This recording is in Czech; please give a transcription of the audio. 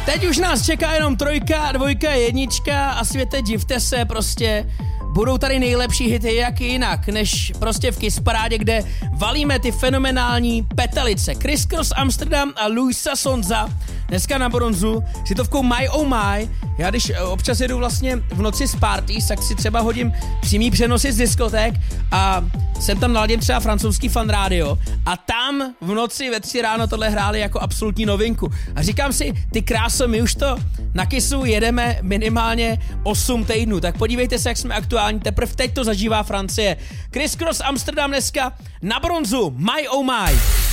Teď už nás čeká jenom 3, 2, 1 a světe, divte se prostě. Budou tady nejlepší hity, jak jinak, než prostě v Kiss Parádě, kde valíme ty fenomenální petelice. Criss Cross Amsterdam a Luisa Sonza dneska na bronzu s hitovkou My Oh My. Já když občas jedu vlastně v noci z parties, tak si třeba hodím přímý přenosy z diskoték a jsem tam naladěn třeba francouzský fan rádio a tam v noci ve 3 ráno tohle hráli jako absolutní novinku. A říkám si, ty kráso, my už to na Kissu jedeme minimálně 8 týdnů, tak podívejte se, jak jsme aktuální, teprve teď to zažívá Francie. Criss Cross Amsterdam dneska na bronzu, My Oh My.